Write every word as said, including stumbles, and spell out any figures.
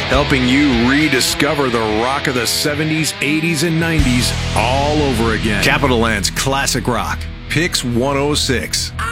helping you rediscover the rock of the seventies, eighties, and nineties all over again. Capital Land's classic rock, Pix one oh six.